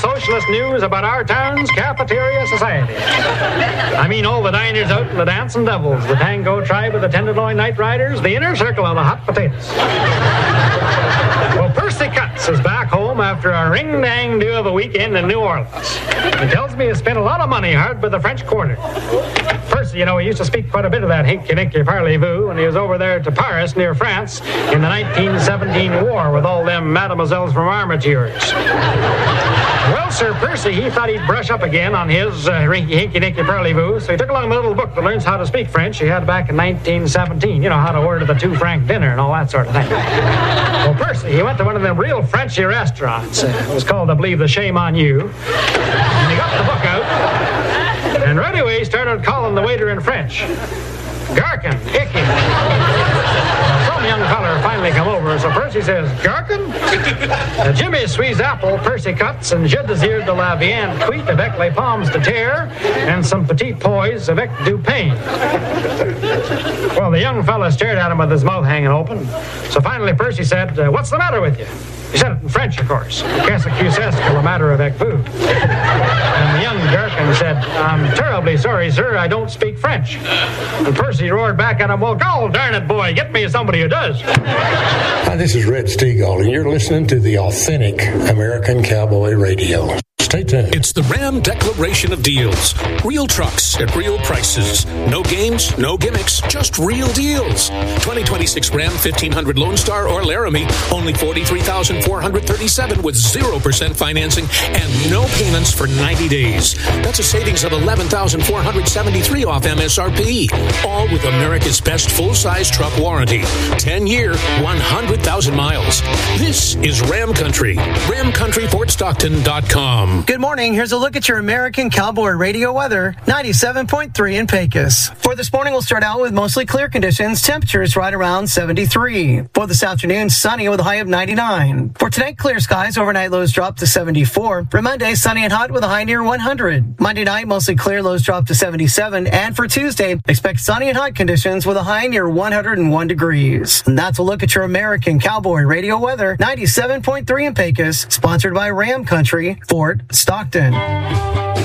socialist news about our town's cafeteria society. I mean all the diners out and the dancing devils, the tango tribe of the Tenderloin Night Riders, the inner circle of the hot potatoes. Well, Percy Cutts is back home after a ring-dang-do of a weekend in New Orleans. He tells me he spent a lot of money hard by the French Quarter. Percy, you know, he used to speak quite a bit of that hinky-dinky parley-vous when he was over there to Paris, near France, in the 1917 war with all them mademoiselles from armatures. Well, Sir Percy, he thought he'd brush up again on his hinky-dinky parley-vous, so he took along the little book that learns how to speak French he had back in 1917. You know, how to order the 2-franc dinner and all that sort of thing. Well, Percy, he went to one of them real Frenchy restaurants. It was called, I believe, The Shame on You. And he got the book out, and right away he started calling the waiter in French. Gherkin, icky. Some young feller finally come over, so Percy says, Gherkin? Jimmy Suisse apple, Percy Cutts, and je désire de la viande cuite avec les pommes de terre, and some petit pois avec du pain. Well, the young fella stared at him with his mouth hanging open. So finally Percy said, what's the matter with you? He said it in French, of course. Qu'est-ce que c'est que le matter avec vous? And the young gherkin said, I'm terribly sorry, sir, I don't speak French. And Percy roared back at him, well, gol darn it, boy, get me somebody who does. Hi, this is Red Stegall, and you're listening to the authentic American Cowboy Radio. Stay tuned. It's the Ram Declaration of Deals. Real trucks at real prices. No games, no gimmicks, just real deals. 2026 Ram 1500 Lone Star or Laramie, only $43,437 with 0% financing and no payments for 90 days. That's a savings of $11,473 off MSRP. All with America's best full-size truck warranty. 10-year, 100,000 miles. This is Ram Country. RamCountryFortStockton.com. Good morning. Here's a look at your American Cowboy Radio weather. 97.3 in Pecos. For this morning, we'll start out with mostly clear conditions. Temperatures right around 73. For this afternoon, sunny with a high of 99. For tonight, clear skies. Overnight lows drop to 74. For Monday, sunny and hot with a high near 100. Monday night, mostly clear, lows drop to 77. And for Tuesday, expect sunny and hot conditions with a high near 101 degrees. And that's a look at your American Cowboy Radio weather. 97.3 in Pecos. Sponsored by Ram Country, Fort Stockton.